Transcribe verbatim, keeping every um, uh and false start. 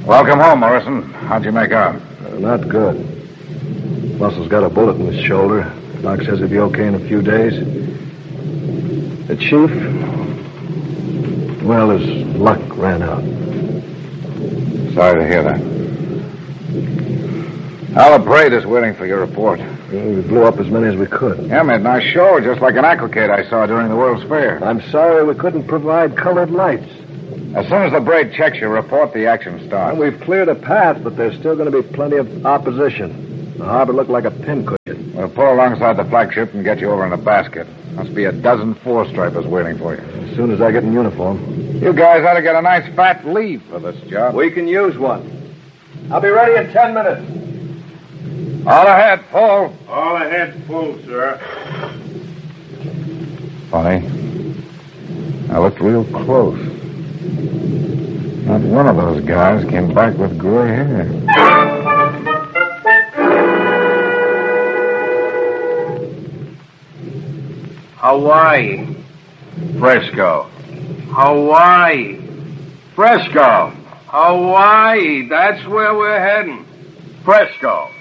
Welcome home, Morrison. How'd you make out? Uh, not good. Russell's got a bullet in his shoulder. Doc says he'll be okay in a few days. The chief, well, his luck ran out. Sorry to hear that. Now, the parade is waiting for your report. We blew up as many as we could. Yeah, made a nice show, just like an aquacade I saw during the World's Fair. I'm sorry we couldn't provide colored lights. As soon as the braid checks your report, the action starts. Well, we've cleared a path, but there's still going to be plenty of opposition. The harbor looked like a pincushion. We'll pull alongside the flagship and get you over in a basket. Must be a dozen four-stripers waiting for you. As soon as I get in uniform. You guys ought to get a nice fat leave for this job. We can use one. I'll be ready in ten minutes. All ahead, full. All ahead, full, sir. Funny. I looked real close. Not one of those guys came back with gray hair. Hawaii. Fresco. Hawaii. Fresco. Hawaii. That's where we're heading. Fresco.